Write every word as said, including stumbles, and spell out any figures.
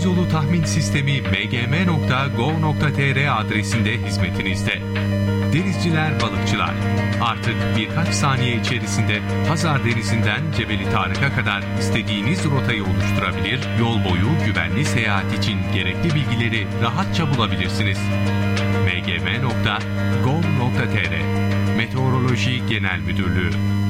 Yaz yolu tahmin sistemi m g m nokta gov nokta t r adresinde hizmetinizde. Denizciler, balıkçılar, artık birkaç saniye içerisinde Hazar Denizi'nden Cebeli Tarık'a kadar istediğiniz rotayı oluşturabilir, yol boyu güvenli seyahat için gerekli bilgileri rahatça bulabilirsiniz. m g m nokta gov nokta t r Meteoroloji Genel Müdürlüğü